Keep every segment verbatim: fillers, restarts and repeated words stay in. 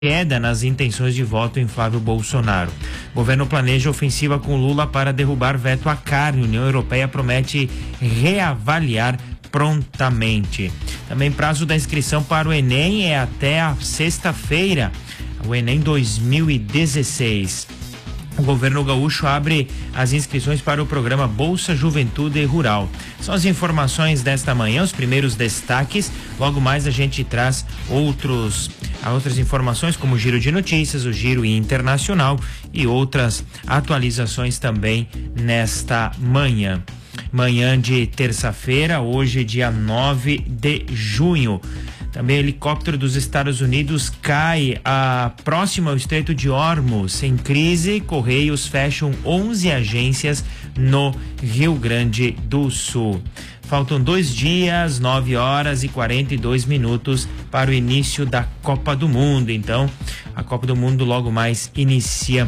queda nas intenções de voto em Flávio Bolsonaro. O governo planeja ofensiva com Lula para derrubar veto à carne. A União Europeia promete reavaliar prontamente. Também prazo da inscrição para o Enem é até a sexta-feira. O Enem dois mil e dezesseis. O governo gaúcho abre as inscrições para o programa Bolsa Juventude Rural. São as informações desta manhã, os primeiros destaques. Logo mais a gente traz outros, outras informações, como o giro de notícias, o giro internacional e outras atualizações também nesta manhã. Manhã de terça-feira, hoje dia nove de junho. Também helicóptero dos Estados Unidos cai a próximo ao Estreito de Hormuz. Em crise, Correios fecham onze agências no Rio Grande do Sul. Faltam dois dias, nove horas e quarenta e dois minutos para o início da Copa do Mundo. Então, a Copa do Mundo logo mais inicia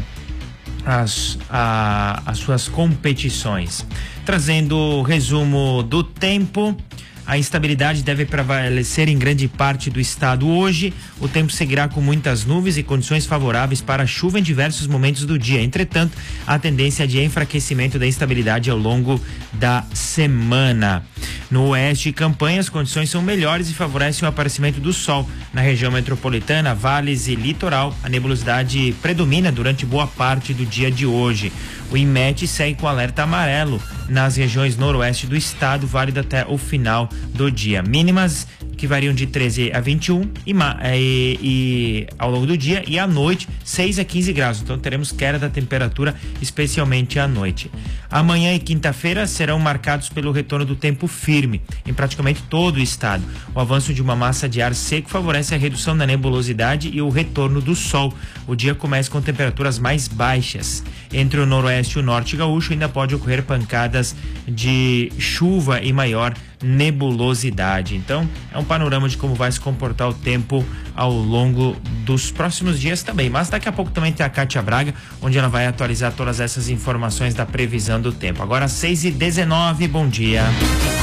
as, a, as suas competições. Trazendo o resumo do tempo. A instabilidade deve prevalecer em grande parte do estado hoje. O tempo seguirá com muitas nuvens e condições favoráveis para chuva em diversos momentos do dia. Entretanto, a tendência de enfraquecimento da instabilidade ao longo da semana. No oeste de Campanha, as condições são melhores e favorecem o aparecimento do sol. Na região metropolitana, vales e litoral, a nebulosidade predomina durante boa parte do dia de hoje. O INMET segue com alerta amarelo nas regiões noroeste do estado, válido até o final do dia. Mínimas que variam de treze a vinte e um e, e, e ao longo do dia, e à noite seis a quinze graus. Então teremos queda da temperatura, especialmente à noite. Amanhã e quinta-feira serão marcados pelo retorno do tempo firme em praticamente todo o estado. O avanço de uma massa de ar seco favorece a redução da nebulosidade e o retorno do sol. O dia começa com temperaturas mais baixas. Entre o noroeste e o norte gaúcho ainda pode ocorrer pancadas de chuva e maior nebulosidade. Então, é um panorama de como vai se comportar o tempo ao longo dos próximos dias também. Mas daqui a pouco também tem a Kátia Braga, onde ela vai atualizar todas essas informações da previsão do tempo. Agora, seis e dezenove, bom dia.